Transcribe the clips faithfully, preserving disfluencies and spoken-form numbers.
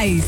mais.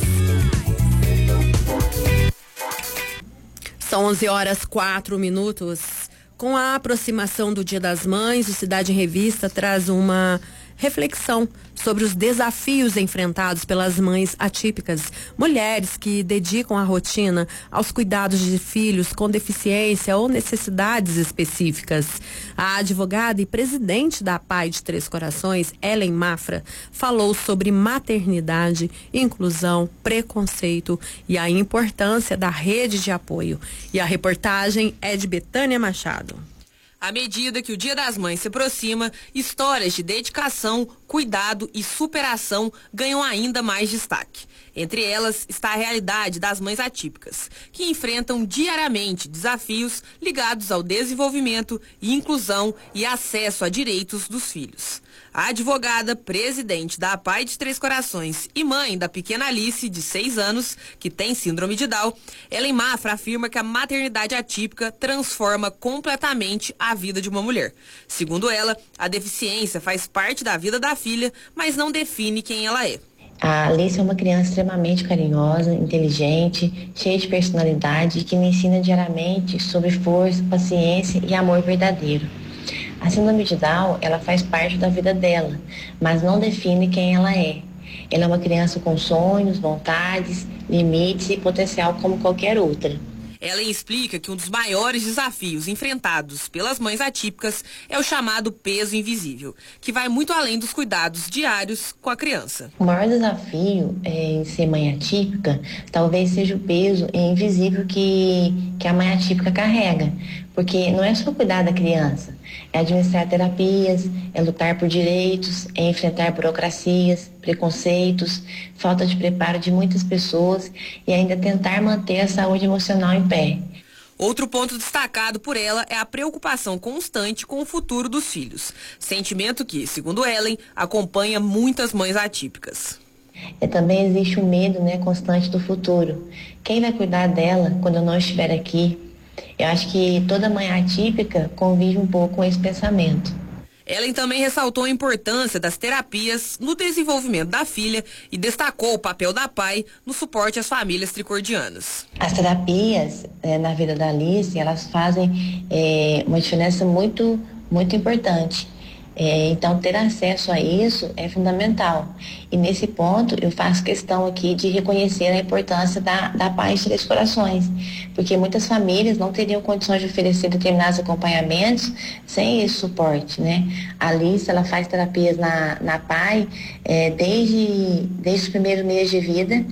São onze horas quatro minutos. Com a aproximação do Dia das Mães, o Cidade em Revista traz uma reflexão sobre os desafios enfrentados pelas mães atípicas, mulheres que dedicam a rotina aos cuidados de filhos com deficiência ou necessidades específicas. A advogada e presidente da A P A I de Três Corações, Ellen Mafra, falou sobre maternidade, inclusão, preconceito e a importância da rede de apoio. E a reportagem é de Betânia Machado. À medida que o Dia das Mães se aproxima, histórias de dedicação, cuidado e superação ganham ainda mais destaque. Entre elas está a realidade das mães atípicas, que enfrentam diariamente desafios ligados ao desenvolvimento e inclusão e acesso a direitos dos filhos. A advogada, presidente da A P A I de Três Corações e mãe da pequena Alice, de seis anos, que tem síndrome de Down, Ellen Mafra afirma que a maternidade atípica transforma completamente a vida de uma mulher. Segundo ela, a deficiência faz parte da vida da filha, mas não define quem ela é. A Alice é uma criança extremamente carinhosa, inteligente, cheia de personalidade e que me ensina diariamente sobre força, paciência e amor verdadeiro. A síndrome de Down, ela faz parte da vida dela, mas não define quem ela é. Ela é uma criança com sonhos, vontades, limites e potencial como qualquer outra. Ellen explica que um dos maiores desafios enfrentados pelas mães atípicas é o chamado peso invisível, que vai muito além dos cuidados diários com a criança. O maior desafio é, em ser mãe atípica talvez seja o peso invisível que, que a mãe atípica carrega, porque não é só cuidar da criança, é administrar terapias, é lutar por direitos, é enfrentar burocracias, preconceitos, falta de preparo de muitas pessoas e ainda tentar manter a saúde emocional em pé. Outro ponto destacado por ela é a preocupação constante com o futuro dos filhos, sentimento que, segundo Ellen, acompanha muitas mães atípicas. É, também existe o medo, né, constante do futuro. Quem vai cuidar dela quando eu não estiver aqui? Eu acho que toda mãe atípica convive um pouco com esse pensamento. Ellen também ressaltou a importância das terapias no desenvolvimento da filha e destacou o papel da A P A I no suporte às famílias tricordianas. As terapias é, na vida da Alice, elas fazem é, uma diferença muito, muito importante. É, então, ter acesso a isso é fundamental. E nesse ponto, eu faço questão aqui de reconhecer a importância da, da A P A I de Três Corações, porque muitas famílias não teriam condições de oferecer determinados acompanhamentos sem esse suporte, né? A Alice, ela faz terapias na, na A P A I é, desde, desde os primeiros meses de vida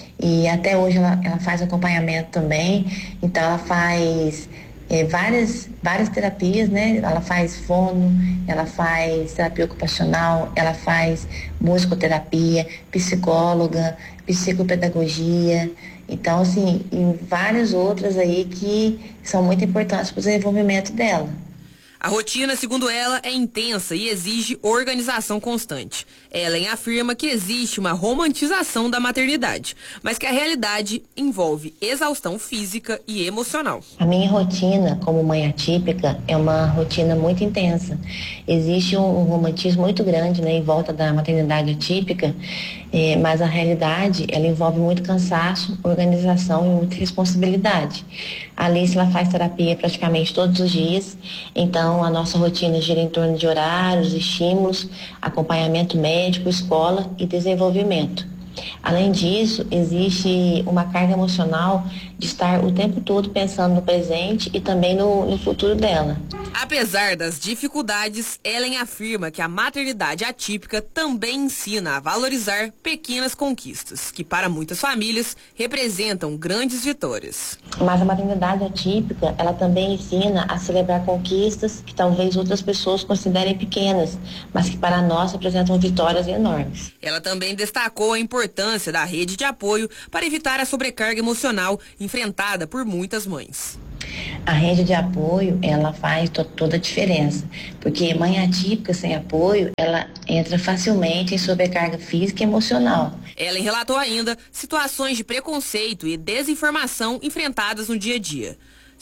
e até hoje ela, ela faz acompanhamento também. Então, ela faz... É, várias, várias terapias, né? Ela faz fono, ela faz terapia ocupacional, ela faz musicoterapia, psicóloga, psicopedagogia. Então, assim, e várias outras aí que são muito importantes para o desenvolvimento dela. A rotina, segundo ela, é intensa e exige organização constante. Ellen afirma que existe uma romantização da maternidade, mas que a realidade envolve exaustão física e emocional. A minha rotina como mãe atípica é uma rotina muito intensa. Existe um, um romantismo muito grande, né, em volta da maternidade atípica, eh, mas a realidade ela envolve muito cansaço, organização e muita responsabilidade. A Alice ela faz terapia praticamente todos os dias, então a nossa rotina gira em torno de horários, estímulos, acompanhamento médico, escola e desenvolvimento. Além disso, existe uma carga emocional de estar o tempo todo pensando no presente e também no, no futuro dela. Apesar das dificuldades, Ellen afirma que a maternidade atípica também ensina a valorizar pequenas conquistas, que para muitas famílias representam grandes vitórias. Mas a maternidade atípica, ela também ensina a celebrar conquistas que talvez outras pessoas considerem pequenas, mas que para nós representam vitórias enormes. Ela também destacou a importância da rede de apoio para evitar a sobrecarga emocional enfrentada por muitas mães. A rede de apoio, ela faz to- toda a diferença, porque mãe atípica sem apoio, ela entra facilmente em sobrecarga física e emocional. Ellen relatou ainda situações de preconceito e desinformação enfrentadas no dia a dia.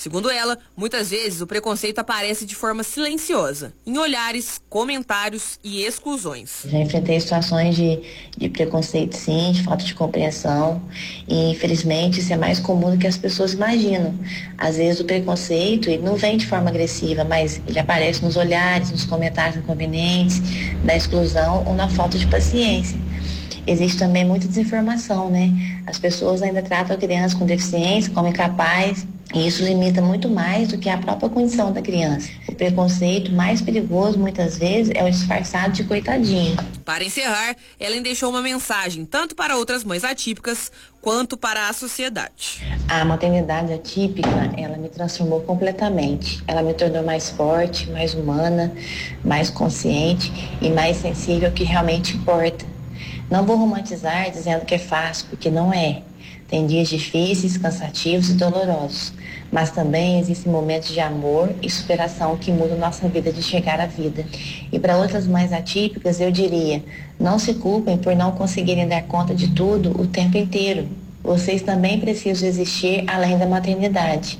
Segundo ela, muitas vezes o preconceito aparece de forma silenciosa, em olhares, comentários e exclusões. Já enfrentei situações de, de preconceito, sim, de falta de compreensão, e infelizmente isso é mais comum do que as pessoas imaginam. Às vezes o preconceito ele não vem de forma agressiva, mas ele aparece nos olhares, nos comentários inconvenientes, na exclusão ou na falta de paciência. Existe também muita desinformação, né? As pessoas ainda tratam a criança com deficiência como incapaz, e isso limita muito mais do que a própria condição da criança. O preconceito mais perigoso, muitas vezes, é o disfarçado de coitadinho. Para encerrar, Ellen deixou uma mensagem tanto para outras mães atípicas quanto para a sociedade. A maternidade atípica, ela me transformou completamente. Ela me tornou mais forte, mais humana, mais consciente e mais sensível ao que realmente importa. Não vou romantizar dizendo que é fácil, porque não é. Tem dias difíceis, cansativos e dolorosos, mas também existem momentos de amor e superação que mudam nossa vida de chegar à vida. E para outras mães atípicas, eu diria, não se culpem por não conseguirem dar conta de tudo o tempo inteiro. Vocês também precisam existir além da maternidade.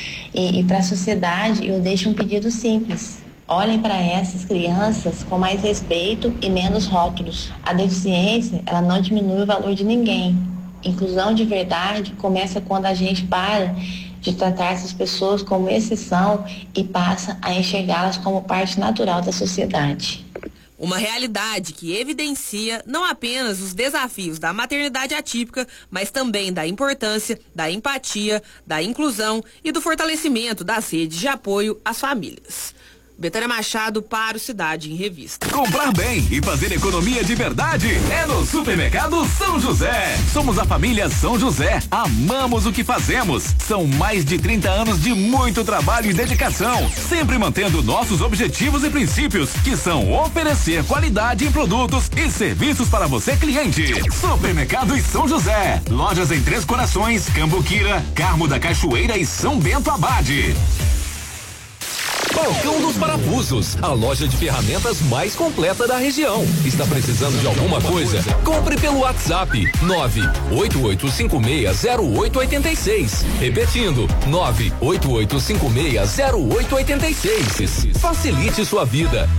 E, e para a sociedade, eu deixo um pedido simples. Olhem para essas crianças com mais respeito e menos rótulos. A deficiência, ela não diminui o valor de ninguém. Inclusão de verdade começa quando a gente para de tratar essas pessoas como exceção e passa a enxergá-las como parte natural da sociedade. Uma realidade que evidencia não apenas os desafios da maternidade atípica, mas também da importância da empatia, da inclusão e do fortalecimento das redes de apoio às famílias. Betânia Machado para o Cidade em Revista. Comprar bem e fazer economia de verdade é no Supermercado São José. Somos a família São José. Amamos o que fazemos. São mais de trinta anos de muito trabalho e dedicação, sempre mantendo nossos objetivos e princípios, que são oferecer qualidade em produtos e serviços para você, cliente. Supermercado e São José. Lojas em Três Corações, Cambuquira, Carmo da Cachoeira e São Bento Abade. Balcão dos Parafusos, a loja de ferramentas mais completa da região. Está precisando de alguma coisa? Compre pelo WhatsApp nove oito oito cinco seis zero oito oito seis. Repetindo, nove oito oito cinco seis zero oito oito seis. Facilite sua vida.